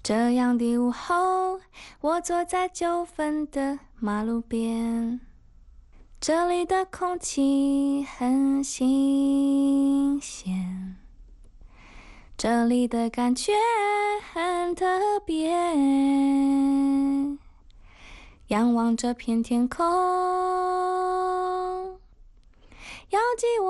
这样的午后，我坐在9分的马路边，这里的空气很新鲜，这里的感觉很特别。仰望这片天空，要记我